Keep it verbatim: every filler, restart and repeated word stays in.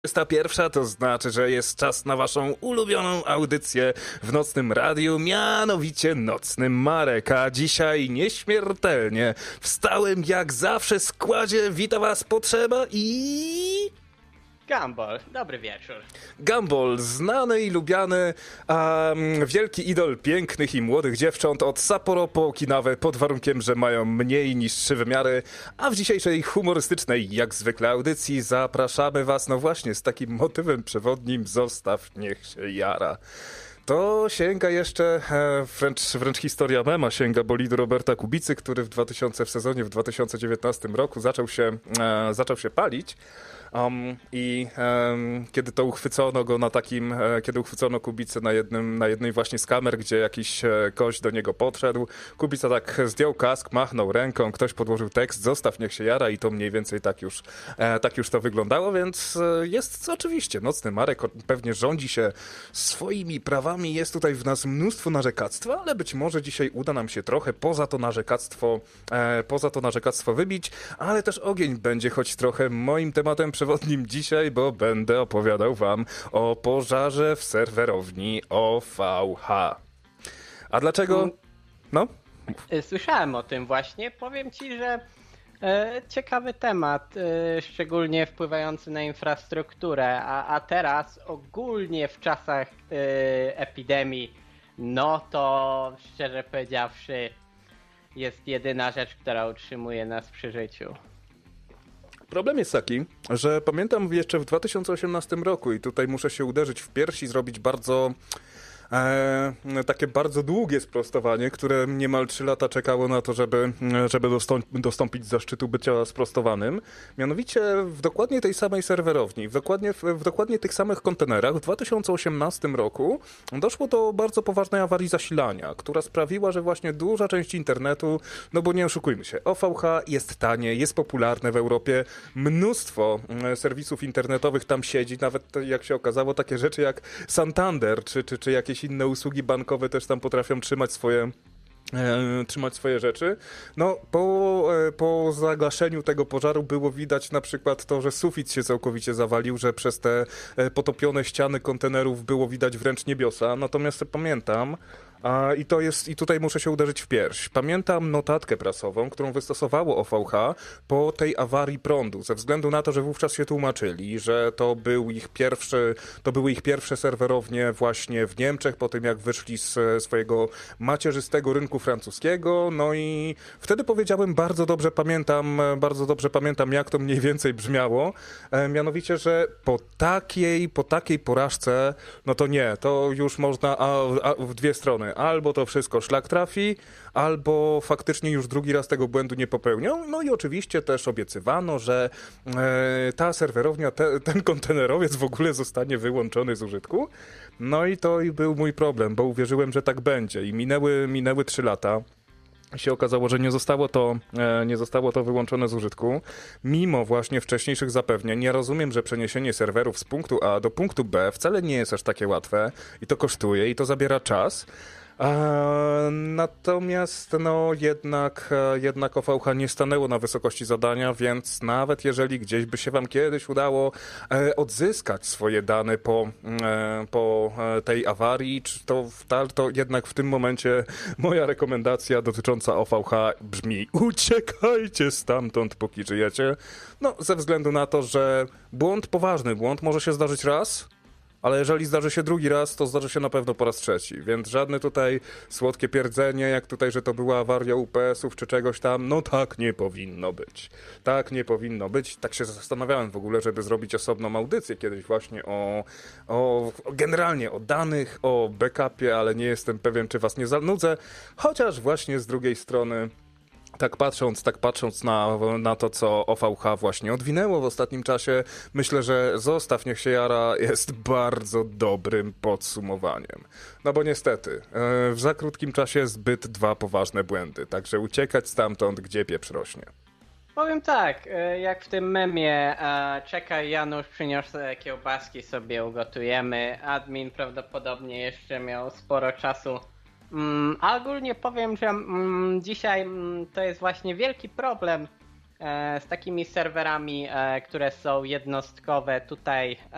dwudziesta pierwsza to znaczy, że jest czas na waszą ulubioną audycję w nocnym radiu, mianowicie Nocny Marek, a dzisiaj nieśmiertelnie w stałym jak zawsze składzie wita was Potrzeba i... Gumball, dobry wieczór. Gumball, znany i lubiany, um, wielki idol pięknych i młodych dziewcząt od Sapporo po Okinawę, pod warunkiem, że mają mniej niż trzy wymiary, a w dzisiejszej humorystycznej, jak zwykle audycji zapraszamy was, no właśnie, z takim motywem przewodnim: zostaw, niech się jara. To sięga jeszcze, e, wręcz, wręcz historia mema sięga bolidu Roberta Kubicy, który w dwa tysiące w sezonie w dwa tysiące dziewiętnastym roku zaczął się, e, zaczął się palić. Um, I um, kiedy to uchwycono go na takim, e, kiedy uchwycono Kubicę na jednym, na jednej właśnie z kamer, gdzie jakiś e, gość do niego podszedł, Kubica tak zdjął kask, machnął ręką, ktoś podłożył tekst: zostaw, niech się jara, i to mniej więcej tak już, e, tak już to wyglądało, więc e, jest oczywiście Nocny Marek, pewnie rządzi się swoimi prawami, jest tutaj w nas mnóstwo narzekactwa, ale być może dzisiaj uda nam się trochę poza to narzekactwo, e, poza to narzekactwo wybić, ale też ogień będzie choć trochę moim tematem przewodnim dzisiaj, bo będę opowiadał wam o pożarze w serwerowni O V H. A dlaczego? No? Słyszałem o tym właśnie. Powiem ci, że e, ciekawy temat, e, szczególnie wpływający na infrastrukturę, a, a teraz ogólnie w czasach e, epidemii, no to szczerze powiedziawszy jest jedyna rzecz, która utrzymuje nas przy życiu. Problem jest taki, że pamiętam jeszcze w dwa tysiące osiemnastym roku, i tutaj muszę się uderzyć w pierś i zrobić bardzo... E, takie bardzo długie sprostowanie, które niemal trzy lata czekało na to, żeby, żeby dostąp, dostąpić zaszczytu bycia sprostowanym. Mianowicie w dokładnie tej samej serwerowni, w dokładnie, w, w dokładnie tych samych kontenerach w dwa tysiące osiemnastym roku doszło do bardzo poważnej awarii zasilania, która sprawiła, że właśnie duża część internetu, no bo nie oszukujmy się, O V H jest tanie, jest popularne w Europie, mnóstwo serwisów internetowych tam siedzi, nawet jak się okazało takie rzeczy jak Santander, czy, czy, czy jakieś inne usługi bankowe też tam potrafią trzymać swoje E, trzymać swoje rzeczy. No, po, e, po zagaszeniu tego pożaru było widać na przykład to, że sufit się całkowicie zawalił, że przez te e, potopione ściany kontenerów było widać wręcz niebiosa. Natomiast pamiętam, a, i to jest, i tutaj muszę się uderzyć w pierś, pamiętam notatkę prasową, którą wystosowało O V H po tej awarii prądu, ze względu na to, że wówczas się tłumaczyli, że to był ich pierwszy, to były ich pierwsze serwerownie właśnie w Niemczech, po tym jak wyszli z swojego macierzystego rynku francuskiego, no i wtedy powiedziałem, bardzo dobrze pamiętam, bardzo dobrze pamiętam, jak to mniej więcej brzmiało, e, mianowicie, że po takiej, po takiej porażce, no to nie, to już można a, a, w dwie strony, albo to wszystko szlak trafi, albo faktycznie już drugi raz tego błędu nie popełnią, no i oczywiście też obiecywano, że e, ta serwerownia, te, ten kontenerowiec w ogóle zostanie wyłączony z użytku, no i to i był mój problem, bo uwierzyłem, że tak będzie, i minęły, minęły trzy lata. Się okazało, że nie zostało to, e, nie zostało to wyłączone z użytku, mimo właśnie wcześniejszych zapewnień. Ja rozumiem, że przeniesienie serwerów z punktu A do punktu B wcale nie jest aż takie łatwe i to kosztuje i to zabiera czas. E, natomiast no jednak, e, jednak O V H nie stanęło na wysokości zadania, więc nawet jeżeli gdzieś by się wam kiedyś udało e, odzyskać swoje dane po, e, po e, tej awarii, czy to, to jednak w tym momencie moja rekomendacja dotycząca O V H brzmi: uciekajcie stamtąd, póki żyjecie. No, ze względu na to, że błąd, poważny błąd może się zdarzyć raz, ale jeżeli zdarzy się drugi raz, to zdarzy się na pewno po raz trzeci, więc żadne tutaj słodkie pierdzenie, jak tutaj, że to była awaria U P S ów czy czegoś tam, no tak nie powinno być. Tak nie powinno być. Tak się zastanawiałem w ogóle, żeby zrobić osobną audycję kiedyś właśnie o, o generalnie o danych, o backupie, ale nie jestem pewien, czy was nie zanudzę, chociaż właśnie z drugiej strony Tak patrząc, tak patrząc na, na to, co O V H właśnie odwinęło w ostatnim czasie, myślę, że Zostaw, niech się jara jest bardzo dobrym podsumowaniem. No bo niestety, w za krótkim czasie zbyt dwa poważne błędy, także uciekać stamtąd, gdzie pieprz rośnie. Powiem tak, jak w tym memie, czekaj Janusz, przyniosę kiełbaski, sobie ugotujemy. Admin prawdopodobnie jeszcze miał sporo czasu. A ogólnie powiem, że dzisiaj to jest właśnie wielki problem z takimi serwerami, które są jednostkowe tutaj